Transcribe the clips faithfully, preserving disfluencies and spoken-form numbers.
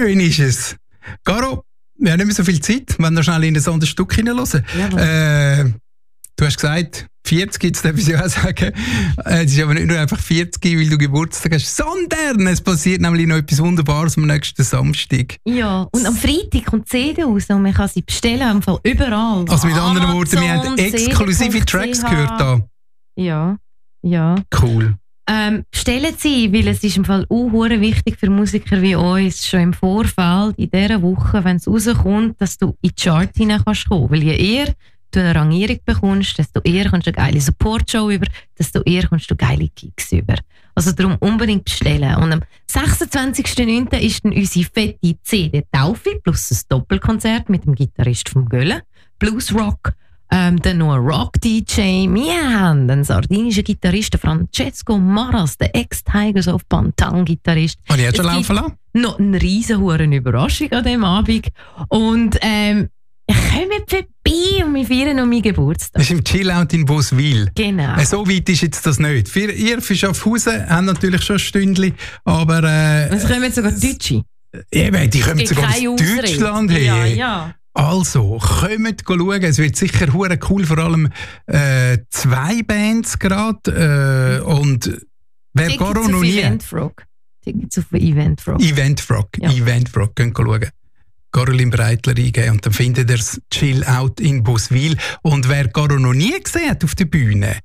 schön ist es. Caro, wir haben nicht mehr so viel Zeit, wenn wir schnell in ein anderes Stück hineinhören. Äh, du hast gesagt, vierzig, jetzt darf ich ja auch sagen. Es ist aber nicht nur einfach vierzig, weil du Geburtstag hast, sondern es passiert nämlich noch etwas Wunderbares am nächsten Samstag. Ja, und am Freitag kommt die C D raus und man kann sie bestellen, im Fall überall. Also mit anderen Worten, wir haben exklusive Tracks gehört da. Ja, ja. Cool. Ähm, bestellen Sie, weil es ist im Fall auch wichtig für Musiker wie uns, schon im Vorfeld, in dieser Woche, wenn es rauskommt, dass du in die Chart hinein kannst kommen. Weil je eher du eine Rangierung bekommst, desto eher kommst du eine geile Support-Show über, desto eher kommst du geile Gigs über. Also darum unbedingt bestellen. Und am sechsundzwanzigsten neunten ist dann unsere fette C D-Taufe plus ein Doppelkonzert mit dem Gitarrist vom Göllen, Blues Rock, ähm, dann noch ein Rock-D J. Wir haben den sardinischen Gitarristen Francesco Maras, der Ex-Tigers of Pantan-Gitarrist. Habe ich jetzt schon laufen lassen? Noch eine riesen Überraschung an diesem Abend. Und ähm, kommt vorbei und wir feiern noch meinen Geburtstag. Das ist im Chillout in Boswil. Genau. Äh, so weit ist jetzt das nicht. Für ihr für Schaffhausen haben natürlich schon ein Stündchen, aber... Äh, es kommen sogar Deutsche. Eben, die kommen sogar aus Deutschland her. Ja, ja. Also, kommt schauen. Es wird sicher hure cool, vor allem äh, zwei Bands gerade. Äh, und wer Tickets Caro auf noch nie... Eventfrog. Tickets auf Eventfrog. Eventfrog. Ja. Eventfrog. Könnt ihr schauen. Caroline Breitler eingeben und dann findet ihr das Chill Out in Boswil. Und wer Caro noch nie gesehen hat auf der Bühne,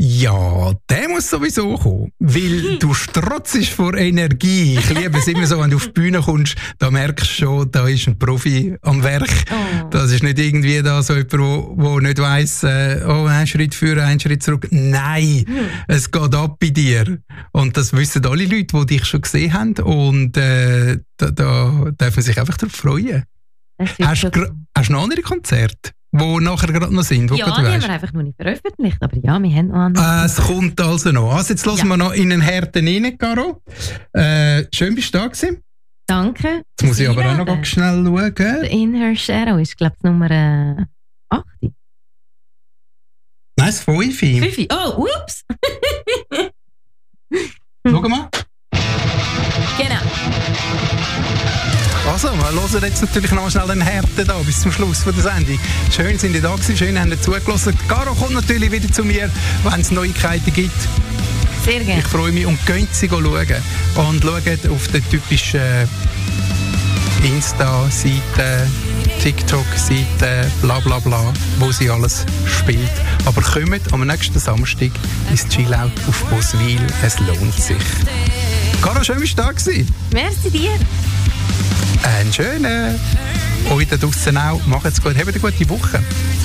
ja, der muss sowieso kommen. Weil du strotzest vor Energie. Ich liebe es immer so, wenn du auf die Bühne kommst, da merkst du schon, da ist ein Profi am Werk. Oh. Das ist nicht irgendwie da so jemand, der nicht weiss, äh, oh, ein Schritt vor, ein Schritt zurück. Nein, hm. es geht ab bei dir. Und das wissen alle Leute, die dich schon gesehen haben. Und äh, da, da darf man sich einfach darauf freuen. Hast du hast noch andere Konzerte, die nachher gerade noch sind? Ja, die haben wir einfach noch nicht veröffentlicht, aber ja, wir haben noch andere. Äh, es kommt also noch. Also jetzt hören ja. wir noch in den Härten rein, Caro. Äh, schön, bist du da gewesen. Danke. Jetzt muss ich aber auch noch ganz schnell schauen. The In Her Shadow ist, glaube ich, Nummer äh, acht. Nein, es ist fünf. fünf? Oh, ups! Schau mal. Genau. Also, wir hören jetzt natürlich noch schnell einen Härte da bis zum Schluss von der Sendung. Schön sind ihr da gewesen, schön haben ihr zugelassen. Caro kommt natürlich wieder zu mir, wenn es Neuigkeiten gibt. Sehr gerne. Ich freue mich und könnt sie schauen. Und schaut auf den typischen Insta-Seite, TikTok-Seite, bla bla bla, wo sie alles spielt. Aber kommt am nächsten Samstag ins Chillout auf Boswil. Es lohnt sich. Caro, schön, bist du da gewesen. Merci dir. Einen schönen. Euch da draussen auch. Macht's gut. Habt eine gute Woche.